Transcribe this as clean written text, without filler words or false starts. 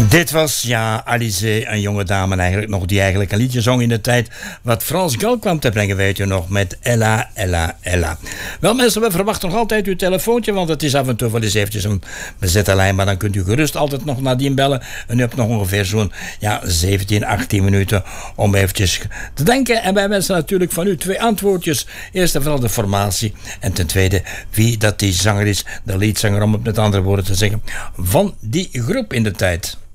Dit was, ja, Alizé, een jonge dame eigenlijk nog, die eigenlijk een liedje zong in de tijd wat Frans Gal kwam te brengen, weet u nog, met Ella, Ella, Ella. Wel mensen, we verwachten nog altijd uw telefoontje, want het is af en toe wel eens eventjes een bezette lijn, maar dan kunt u gerust altijd nog nadien bellen. En u hebt nog ongeveer zo'n, 17, 18 minuten om eventjes te denken. En wij wensen natuurlijk van u 2 antwoordjes. Eerst en vooral de formatie en ten tweede wie dat die zanger is, de leadzanger, om het met andere woorden te zeggen, van die groep in de tijd.